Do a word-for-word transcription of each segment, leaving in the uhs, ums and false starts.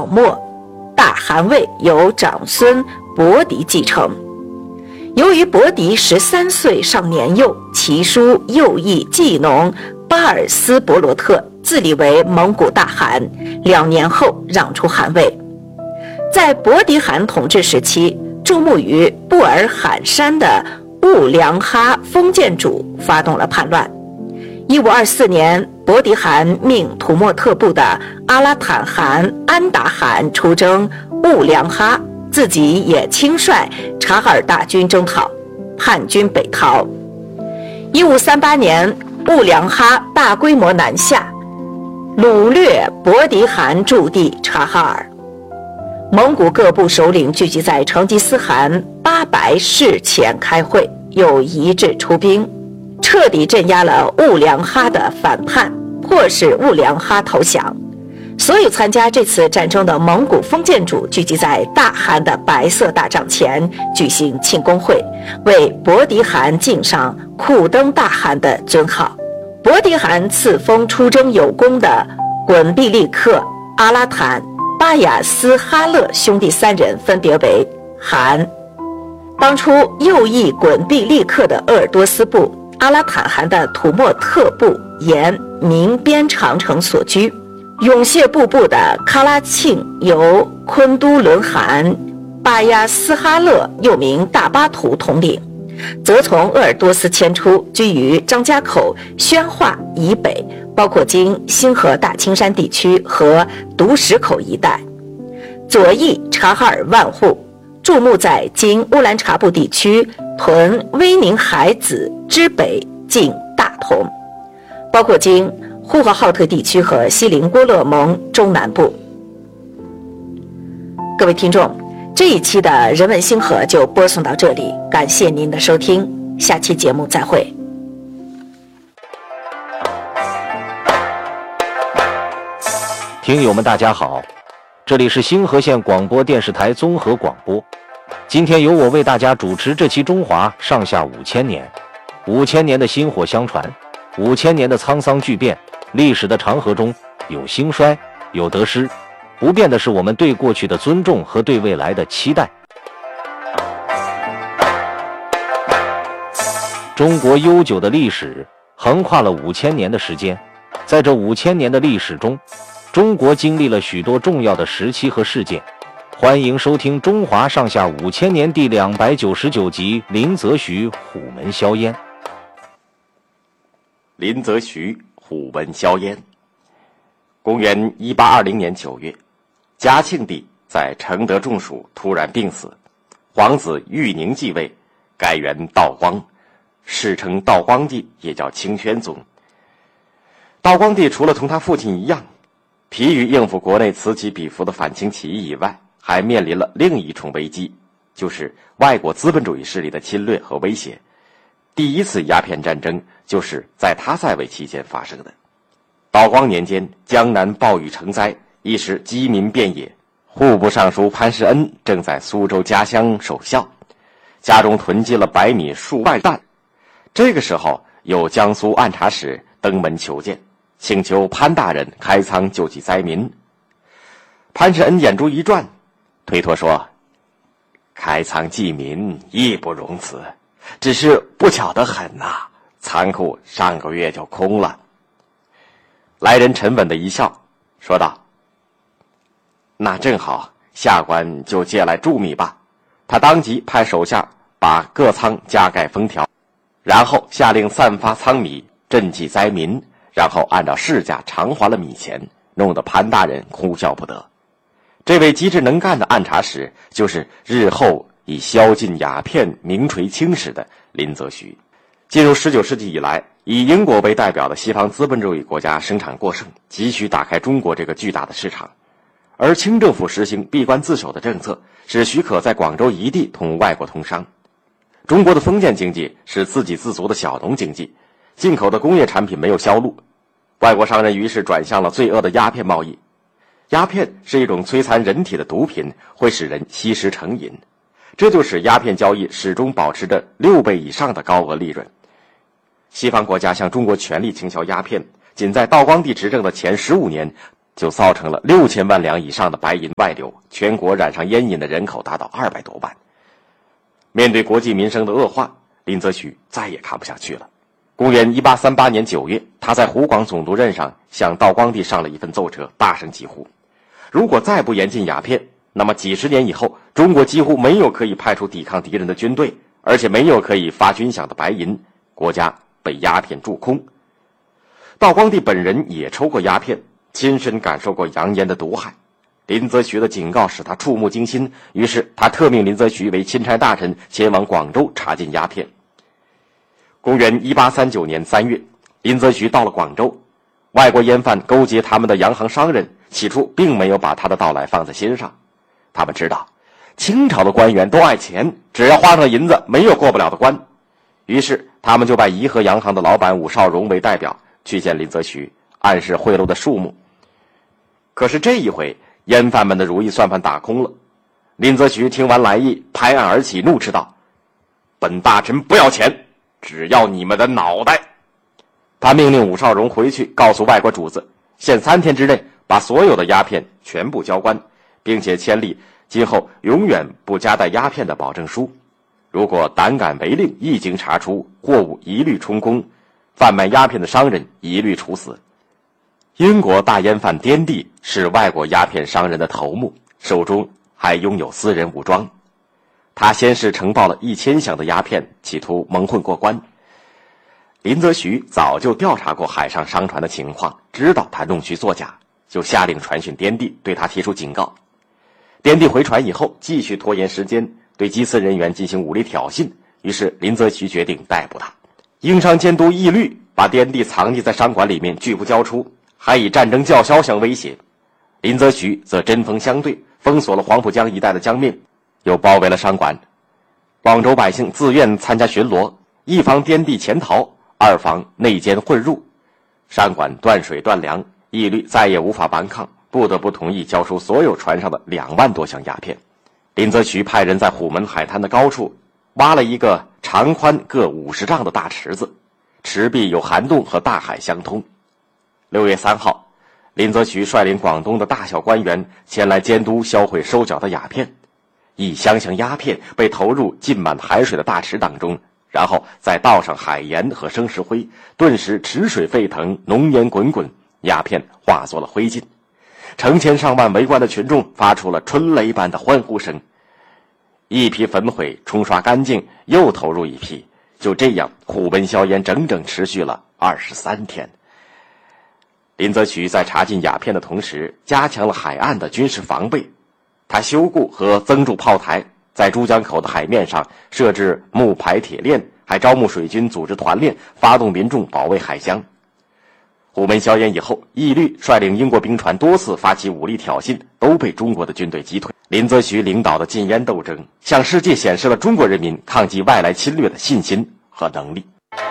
老末，大汗位由长孙伯狄继承。由于伯狄十三岁尚年幼，其叔右翼季农巴尔斯伯罗特自立为蒙古大汗，两年后让出汗位。在伯狄汗统治时期，驻牧于布尔罕山的兀良哈封建主发动了叛乱。一五二四年，伯狄汗命土默特部的阿拉坦汗安达汗出征兀良哈，自己也亲率察哈尔大军征讨，叛军北逃。一五三八年，兀良哈大规模南下，掳掠伯狄汗驻地察哈尔。蒙古各部首领聚集在成吉思汗八白室前开会，又一致出兵，彻底镇压了兀良哈的反叛，迫使兀良哈投降。所有参加这次战争的蒙古封建主聚集在大汗的白色大帐前举行庆功会，为伯狄汗敬上库登大汗的尊号。伯狄汗赐封出征有功的滚毕利克、阿拉坦、巴雅斯哈勒兄弟三人分别为汗。当初右翼滚毕利克的鄂尔多斯部、阿拉坦汗的土默特部沿明边长城所居，永谢部部的喀拉庆由昆都伦汗巴亚斯哈勒又名大巴图统领，则从鄂尔多斯迁出，居于张家口宣化以北，包括今新河大青山地区和独石口一带。左翼察哈尔万户驻牧在今乌兰察布地区屯威宁海子之北近大同，包括今呼和浩特地区和锡林郭勒盟中南部。各位听众，这一期的人文星河就播送到这里，感谢您的收听，下期节目再会。 听友们大家好，这里是星河县广播电视台综合广播，今天由我为大家主持这期中华上下五千年。五千年的薪火相传，五千年的沧桑巨变，历史的长河中有兴衰，有得失，不变的是我们对过去的尊重和对未来的期待。中国悠久的历史横跨了五千年的时间，在这五千年的历史中，中国经历了许多重要的时期和事件。欢迎收听《中华上下五千年》第两百九十九集《林则徐虎门销烟》。 林则徐虎门销烟。公元一八二零年九月，嘉庆帝在承德中暑突然病死，皇子裕宁继位，改元道光，世称道光帝，也叫清宣宗。道光帝除了同他父亲一样，疲于应付国内此起彼伏的反清起义以外，还面临了另一重危机，就是外国资本主义势力的侵略和威胁。第一次鸦片战争就是在他在位期间发生的。道光年间，江南暴雨成灾，一时饥民遍野。户部尚书潘世恩正在苏州家乡守孝，家中囤积了白米数万担。这个时候，有江苏按察使登门求见，请求潘大人开仓救济灾民。潘世恩眼珠一转，推脱说：“开仓济民义不容辞，只是不巧得很呐、啊，仓库上个月就空了。”来人沉稳的一笑，说道：“那正好，下官就借来贮米吧。”他当即派手下把各仓加盖封条，然后下令散发仓米，赈济灾民，然后按照市价偿还了米钱，弄得潘大人哭笑不得。这位机智能干的按察使，就是日后以宵禁鸦片名垂青史的林则徐。进入十九世纪以来，以英国为代表的西方资本主义国家生产过剩，急需打开中国这个巨大的市场。而清政府实行闭关自守的政策，使许可在广州一地同外国通商。中国的封建经济是自给自足的小农经济，进口的工业产品没有销路，外国商人于是转向了罪恶的鸦片贸易。鸦片是一种摧残人体的毒品，会使人吸食成瘾，这就使鸦片交易始终保持着六倍以上的高额利润。西方国家向中国全力倾销鸦片，仅在道光帝执政的前十五年， 就造成了六千万两以上的白银外流，全国染上烟瘾的人口达到二百多万。面对国计民生的恶化，林则徐再也看不下去了。公元一八三八年九月，他在湖广总督任上向道光帝上了一份奏折，大声疾呼：如果再不严禁鸦片，那么几十年以后，中国几乎没有可以派出抵抗敌人的军队，而且没有可以发军饷的白银，国家被鸦片蛀空。道光帝本人也抽过鸦片，亲身感受过洋烟的毒害。林则徐的警告使他触目惊心，于是他特命林则徐为钦差大臣，前往广州查禁鸦片。公元一八三九年三月，林则徐到了广州，外国烟贩勾结他们的洋行商人，起初并没有把他的到来放在心上。他们知道清朝的官员都爱钱，只要花上银子，没有过不了的关。于是他们就拜颐和洋行的老板武绍荣为代表，去见林则徐，暗示贿赂的数目。可是这一回，烟贩们的如意算盘打空了。林则徐听完来意，拍案而起，怒斥道：本大臣不要钱，只要你们的脑袋。他命令武绍荣回去告诉外国主子，限三天之内把所有的鸦片全部交官，并且签立今后永远不夹带鸦片的保证书。如果胆敢违令，一经查出，货物一律充公，贩卖鸦片的商人一律处死。英国大烟贩颠地是外国鸦片商人的头目，手中还拥有私人武装。他先是呈报了一千箱的鸦片，企图蒙混过关。林则徐早就调查过海上商船的情况，知道他弄虚作假，就下令传讯颠地，对他提出警告。颠地回船以后，继续拖延时间，对缉私人员进行武力挑衅，于是林则徐决定逮捕他。英商监督义律把颠地藏匿在商馆里面，拒不交出，还以战争叫嚣相威胁。林则徐则针锋相对，封锁了黄浦江一带的江面，又包围了商馆。广州百姓自愿参加巡逻，一防颠地潜逃，二防内奸混入。商馆断水断粮，义律再也无法顽抗，不得不同意交出所有船上的两万多箱鸦片。林则徐派人在虎门海滩的高处挖了一个长宽各五十丈的大池子，池壁有涵洞和大海相通。六月三号，林则徐率领广东的大小官员前来监督销毁收缴的鸦片。一箱箱鸦片被投入浸满海水的大池当中，然后再倒上海盐和生石灰，顿时池水沸腾，浓烟滚滚，鸦片化作了灰烬。成千上万围观的群众发出了春雷般的欢呼声。一批焚毁冲刷干净，又投入一批，就这样虎门销烟整整持续了二十三天。林则徐在查禁鸦片的同时，加强了海岸的军事防备。他修固和增筑炮台，在珠江口的海面上设置木排铁链，还招募水军组织团练，发动民众保卫海疆。虎门销烟以后，义律率领英国兵船多次发起武力挑衅，都被中国的军队击退。林则徐领导的禁烟斗争，向世界显示了中国人民抗击外来侵略的信心和能力。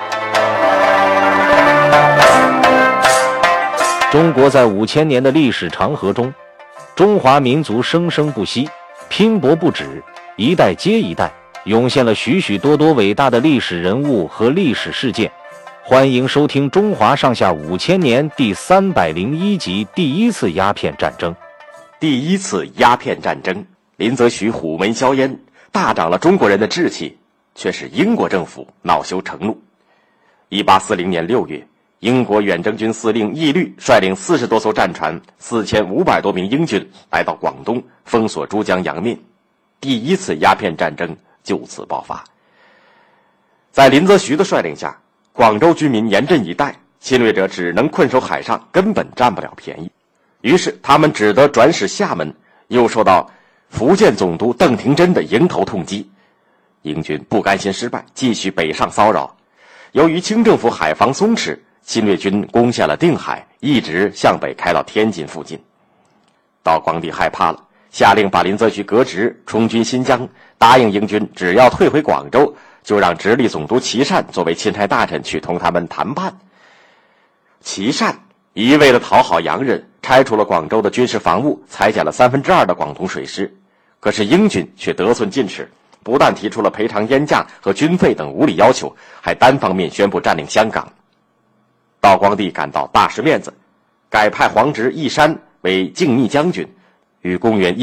中国在五千年的历史长河中，中华民族生生不息，拼搏不止，一代接一代，涌现了许许多多伟大的历史人物和历史事件。欢迎收听《中华上下五千年》第三百零一集：第一次鸦片战争。 第一次鸦片战争，林则徐虎门销烟，大涨了中国人的志气，却使英国政府恼羞成怒。一八四零年六月，英国远征军司令义律率领四十多艘战船、四千五百多名英军来到广东，封锁珠江洋面。第一次鸦片战争就此爆发。在林则徐的率领下，广州居民严阵以待，侵略者只能困守海上，根本占不了便宜。于是他们只得转使厦门，又受到福建总督邓廷珍的迎头痛击。英军不甘心失败，继续北上骚扰。由于清政府海防松弛，侵略军攻下了定海，一直向北开到天津附近。道光帝害怕了，下令把林则徐革职，充军新疆，答应英军只要退回广州，就让直隶总督琦善作为钦差大臣去同他们谈判。琦善一味的讨好洋人，拆除了广州的军事防务，裁减了三分之二的广东水师。可是英军却得寸进尺，不但提出了赔偿烟价和军费等无理要求，还单方面宣布占领香港。道光帝感到大失面子，改派皇侄奕山为靖逆将军，于公元